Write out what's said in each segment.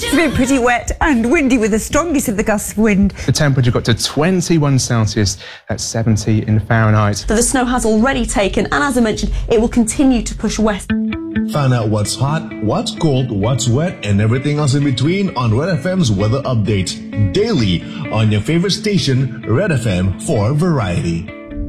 It's been pretty wet and windy with the strongest of the gusts of wind. The temperature got to 21 Celsius, that's 70 in Fahrenheit. So the snow has already taken, and as I mentioned, it will continue to push west. Find out what's hot, what's cold, what's wet, and everything else in between on Red FM's weather update. Daily on your favorite station, Red FM for variety.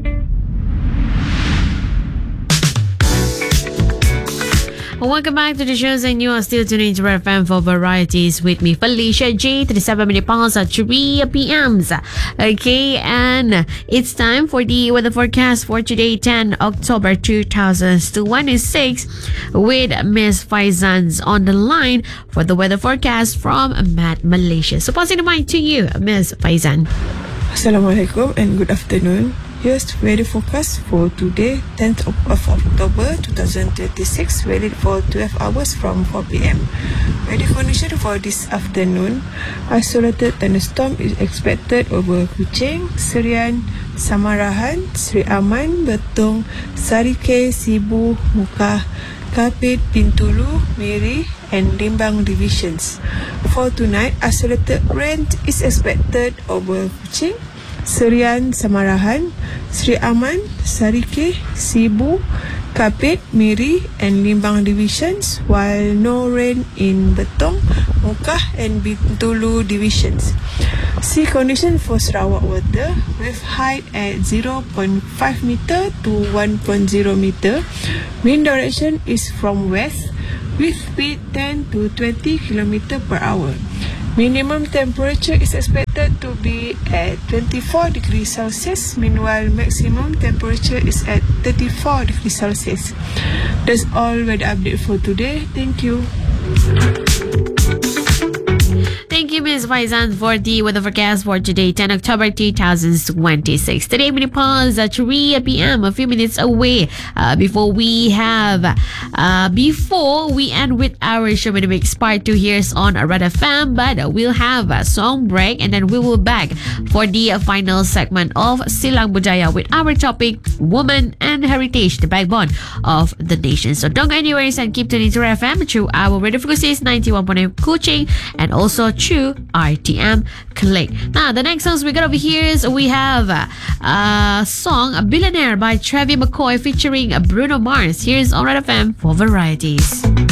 Welcome back to the shows, and you are still tuning to Red FM for varieties with me, Felicia J. 37 minutes past 3 p.m. Okay, and it's time for the weather forecast for today, 10 October 2026, with Miss Faizan's on the line for the weather forecast from Met Malaysia. So passing the mic to you, Miss Faizan. Assalamualaikum and good afternoon. Here's the weather forecast for today, 10th of October 2026, valid for 12 hours from 4 p.m. Weather condition for this afternoon: isolated thunderstorm is expected over Kuching, Serian, Samarahan, Sri Aman, Betong, Sarike, Sibu, Mukah, Kapit, Bintulu, Miri, and Limbang divisions. For tonight, isolated rain is expected over Kuching, Serian, Samarahan, Sri Aman, Sarike, Sibu, Kapit, Miri, and Limbang divisions, while no rain in Betong, Mukah, and Bintulu divisions. Sea condition for Sarawak water, with height at 0.5 meter to 1.0 meter. Wind direction is from west, with speed 10 to 20 km per hour. Minimum temperature is expected to be at 24 degrees Celsius, meanwhile maximum temperature is at 34 degrees Celsius. That's all weather update for today. Thank you. Thank you, Ms. Faizan, for the weather forecast for today, 10 October 2026. Today, we pause at 3 p.m., a few minutes away before we end with our show in the mix part 2 here on Red FM. But we'll have a song break, and then we will back for the final segment of Silang Budaya with our topic, Women and Heritage, the backbone of the nation. So don't go anywhere and keep tuning to Red FM through our radio frequencies 91.8 Kuching and also through RTM Click. Now, the next songs we got over here is we have a song, A Billionaire by Trevi McCoy featuring Bruno Mars. Here's on Red FM for varieties.